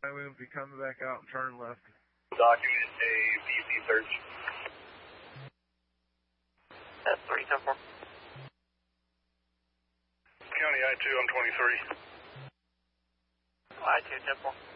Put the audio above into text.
We will be coming back out and turn left. Document a VC search. That's 310-4. County I-2, I'm 23. I-2, 10-4.